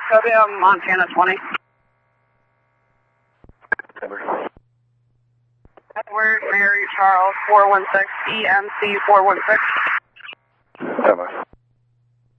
Copy, Montana 20. Edward Mary Charles 416, EMC 416. Stand by.